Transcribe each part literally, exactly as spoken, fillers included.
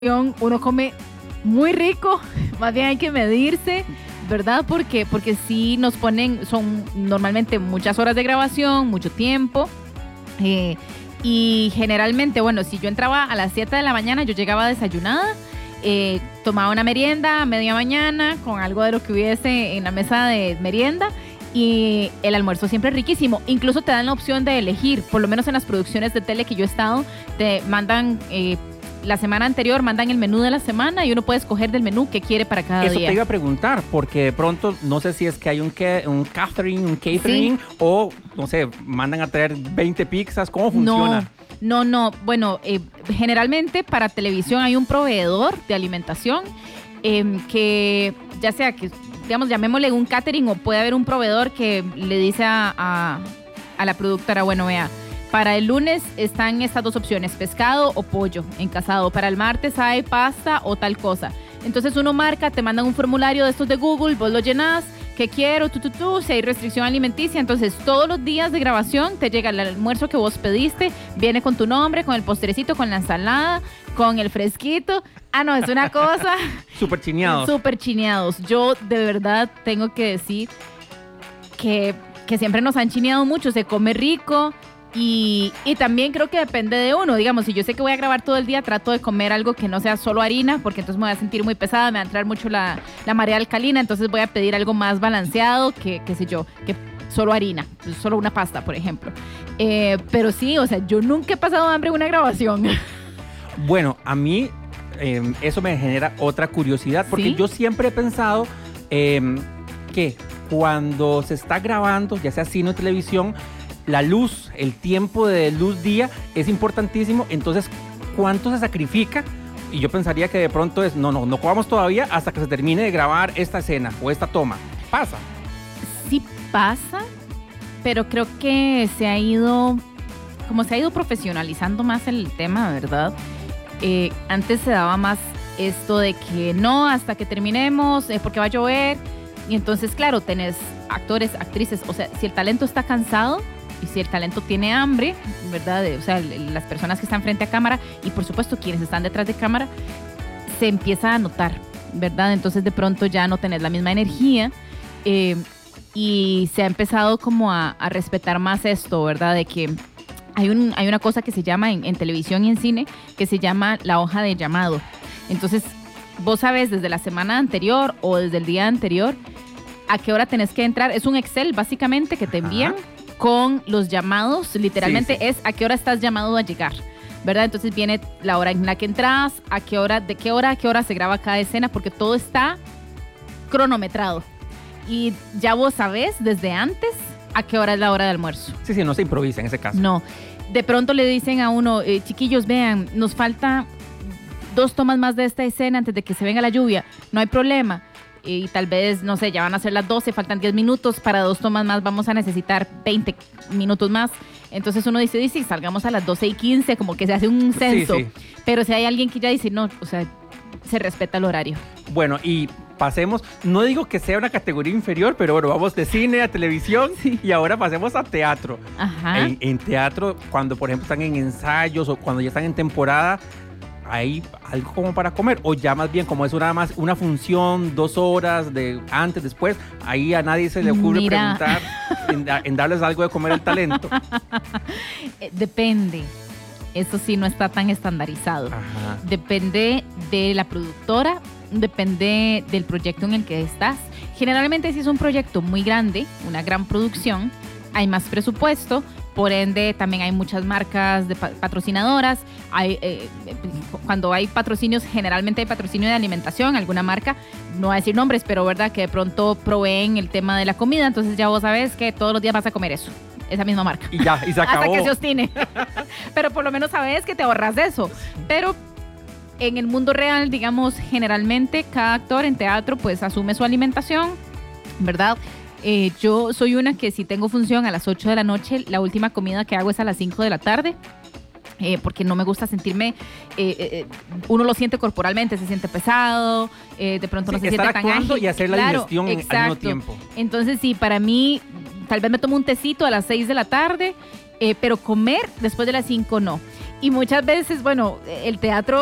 Uno come muy rico, más bien hay que medirse, ¿verdad? Porque, porque sí nos ponen, son normalmente muchas horas de grabación, mucho tiempo, eh, y generalmente, bueno, si yo entraba a las siete de la mañana, yo llegaba desayunada, eh, tomaba una merienda a media mañana con algo de lo que hubiese en la mesa de merienda, y el almuerzo siempre es riquísimo. Incluso te dan la opción de elegir, por lo menos en las producciones de tele que yo he estado, te mandan... Eh, la semana anterior mandan el menú de la semana y uno puede escoger del menú que quiere para cada Eso día. te iba a preguntar, porque de pronto no sé si es que hay un, que, un catering, un catering, sí. O, no sé, mandan a traer veinte pizzas. ¿Cómo funciona? No, no, no. Bueno, eh, generalmente para televisión hay un proveedor de alimentación eh, que, ya sea que, digamos, llamémosle un catering, o puede haber un proveedor que le dice a, a, a la productora, bueno, vea, para el lunes están estas dos opciones, pescado o pollo encasado. Para el martes hay pasta o tal cosa. Entonces uno marca, te mandan un formulario de estos de Google, vos lo llenas, ¿qué quiero? Tú, tú, tú, si hay restricción alimenticia. Entonces todos los días de grabación te llega el almuerzo que vos pediste, viene con tu nombre, con el postrecito, con la ensalada, con el fresquito. Ah, no, es una cosa... Súper chineados. Súper chineados. Yo de verdad tengo que decir que, que siempre nos han chineado mucho, se come rico. Y, y también creo que depende de uno, digamos, si yo sé que voy a grabar todo el día, trato de comer algo que no sea solo harina, porque entonces me voy a sentir muy pesada, me va a entrar mucho la, la marea alcalina, entonces voy a pedir algo más balanceado que, qué sé yo, que solo harina, solo una pasta, por ejemplo. Eh, pero sí, o sea, yo nunca he pasado hambre en una grabación. Bueno, a mí eh, eso me genera otra curiosidad, porque ¿sí? Yo siempre he pensado eh, que cuando se está grabando, ya sea cine o televisión, la luz, el tiempo de luz día es importantísimo. Entonces, ¿cuánto se sacrifica? Y yo pensaría que de pronto es, no, no, no comamos todavía hasta que se termine de grabar esta escena o esta toma. ¿Pasa? Sí pasa, pero creo que se ha ido, como se ha ido profesionalizando más el tema, ¿verdad? Eh, antes se daba más esto de que no, hasta que terminemos, eh, porque va a llover. Y entonces, claro, tenés actores, actrices, o sea, si el talento está cansado, y si el talento tiene hambre, ¿verdad? O sea, las personas que están frente a cámara y por supuesto quienes están detrás de cámara, se empieza a notar, ¿verdad? Entonces de pronto ya no tenés la misma energía eh, y se ha empezado como a, a respetar más esto, ¿verdad? De que hay, un, hay una cosa que se llama en, en televisión y en cine que se llama la hoja de llamado. Entonces vos sabés desde la semana anterior o desde el día anterior a qué hora tenés que entrar. Es un Excel básicamente que te envían. Ajá. Con los llamados, literalmente sí, sí. Es a qué hora estás llamado a llegar, ¿verdad? Entonces viene la hora en la que entras, a qué hora, de qué hora a qué hora se graba cada escena, porque todo está cronometrado. Y ya vos sabés desde antes a qué hora es la hora de almuerzo. Sí, sí, no se improvisa en ese caso. No. De pronto le dicen a uno, eh, chiquillos, vean, nos falta dos tomas más de esta escena antes de que se venga la lluvia. No hay problema. Y tal vez, no sé, ya van a ser las doce, faltan diez minutos, para dos tomas más vamos a necesitar veinte minutos más. Entonces uno dice, dice, salgamos a las doce y quince, como que se hace un censo. Sí, sí. Pero si hay alguien que ya dice, no, o sea, se respeta el horario. Bueno, y pasemos, no digo que sea una categoría inferior, pero bueno, vamos de cine a televisión, sí. Y ahora pasemos a teatro. Ajá. En, en teatro, cuando por ejemplo están en ensayos o cuando ya están en temporada, ¿hay algo como para comer? O ya más bien como es una, más, una función, dos horas, de antes, después, ahí a nadie se le ocurre Mira. preguntar en, en darles algo de comer al talento. Depende. Eso sí no está tan estandarizado. Ajá. Depende de la productora, depende del proyecto en el que estás. Generalmente si es un proyecto muy grande, una gran producción, hay más presupuesto. Por ende, también hay muchas marcas de patrocinadoras. Hay, eh, cuando hay patrocinios, generalmente hay patrocinio de alimentación, alguna marca, no voy a decir nombres, pero verdad que de pronto proveen el tema de la comida, entonces ya vos sabés que todos los días vas a comer eso, esa misma marca. Y ya, y se acabó. Hasta que se obstine. Pero por lo menos sabés que te ahorras de eso. Pero en el mundo real, digamos, generalmente cada actor en teatro pues asume su alimentación, ¿verdad? Eh, yo soy una que si tengo función a las ocho de la noche, la última comida que hago es a las cinco de la tarde, eh, porque no me gusta sentirme, eh, eh, uno lo siente corporalmente, se siente pesado, eh, de pronto sí, no se siente tan ágil. Y hacer la claro, digestión exacto. al mismo tiempo. Entonces sí, para mí, tal vez me tomo un tecito a las seis de la tarde, eh, pero comer después de las cinco no. Y muchas veces, bueno, el teatro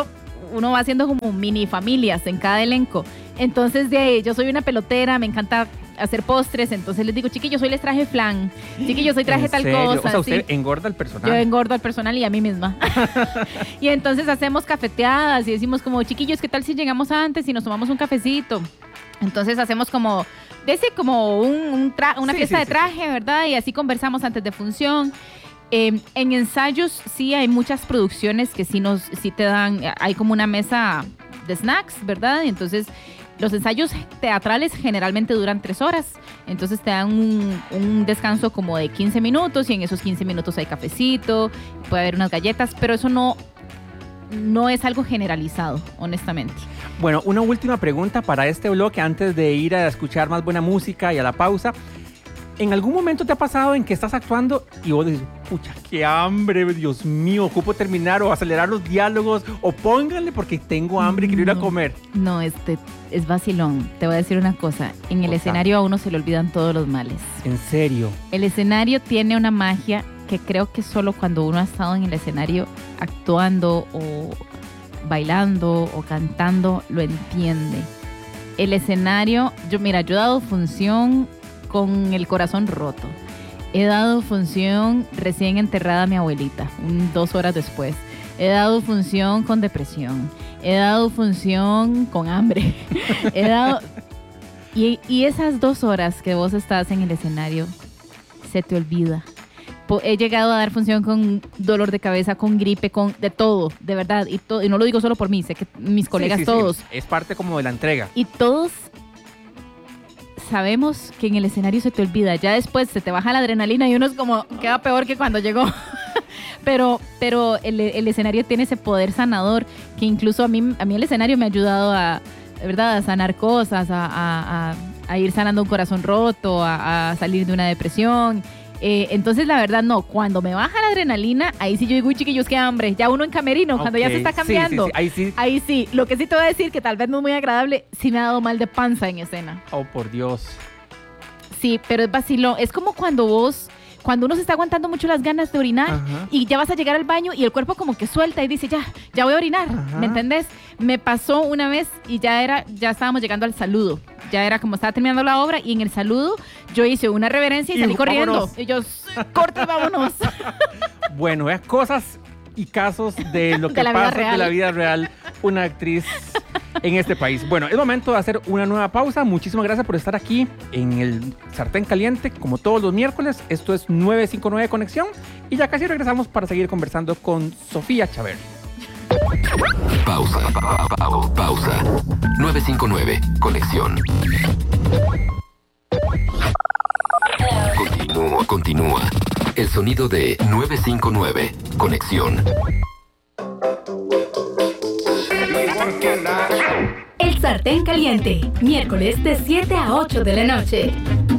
uno va haciendo como mini familias en cada elenco. Entonces, de ahí, yo soy una pelotera, me encanta hacer postres, entonces les digo, chiquillos, hoy les traje flan, chiquillos, hoy traje tal cosa. O sea, usted ¿sí? engorda al personal. Yo engordo al personal y a mí misma. Y entonces hacemos cafeteadas y decimos como, chiquillos, ¿qué tal si llegamos antes y nos tomamos un cafecito? Entonces hacemos como, de ese como un, un tra- una sí, fiesta sí, de traje, sí. ¿verdad? Y así conversamos antes de función. Eh, en ensayos sí hay muchas producciones que sí, nos, sí te dan, hay como una mesa de snacks, ¿verdad? Y entonces los ensayos teatrales generalmente duran tres horas, entonces te dan un, un descanso como de quince minutos y en esos quince minutos hay cafecito, puede haber unas galletas, pero eso no, no es algo generalizado, honestamente. Bueno, una última pregunta para este bloque antes de ir a escuchar más buena música y a la pausa. ¿En algún momento te ha pasado en que estás actuando y vos dices, pucha, qué hambre, Dios mío, ocupo terminar o acelerar los diálogos o pónganle porque tengo hambre y quiero ir a comer? No, este es vacilón. Te voy a decir una cosa. En el escenario a uno se le olvidan todos los males. ¿En serio? El escenario tiene una magia que creo que solo cuando uno ha estado en el escenario actuando o bailando o cantando lo entiende. El escenario, yo mira, yo he dado función con el corazón roto. He dado función recién enterrada a mi abuelita, un, dos horas después. He dado función con depresión. He dado función con hambre. He dado... Y, y esas dos horas que vos estás en el escenario, se te olvida. He llegado a dar función con dolor de cabeza, con gripe, con de todo, de verdad. Y, to, y no lo digo solo por mí, sé que mis colegas sí, sí, todos. Sí. Es parte como de la entrega. Y todos sabemos que en el escenario se te olvida. Ya después se te baja la adrenalina y uno es como, queda peor que cuando llegó. pero pero el, el escenario tiene ese poder sanador que incluso a mí, a mí el escenario me ha ayudado a, ¿verdad? A sanar cosas, a, a, a, a ir sanando un corazón roto, a, a salir de una depresión. Eh, entonces, la verdad, no. Cuando me baja la adrenalina, ahí sí yo digo, uy, chiquillos, qué hambre. Ya uno en camerino, okay. Cuando ya se está cambiando. Sí, sí, sí. Ahí sí. Ahí sí. Lo que sí te voy a decir, que tal vez no es muy agradable, sí me ha dado mal de panza en escena. Oh, por Dios. Sí, pero es vacilón. Es como cuando vos... Cuando uno se está aguantando mucho las ganas de orinar, ajá, y ya vas a llegar al baño y el cuerpo como que suelta y dice, ya, ya voy a orinar, ajá, ¿me entendés? Me pasó una vez y ya era, ya estábamos llegando al saludo. Ya era como estaba terminando la obra y en el saludo yo hice una reverencia y, y salí corriendo. Vámonos. Y yo, corte, vámonos. Bueno, es cosas y casos de lo que de pasa de la vida real una actriz en este país. Bueno, es momento de hacer una nueva pausa. Muchísimas gracias por estar aquí en el Sartén Caliente, como todos los miércoles. Esto es nueve cinco nueve Conexión y ya casi regresamos para seguir conversando con Sofía Chaverri. Pausa, pa, pa, pa, pausa. nueve cinco nueve Conexión. Continúa, continúa. El sonido de nueve cinco nueve Conexión. El Sartén Caliente, miércoles de siete a ocho de la noche.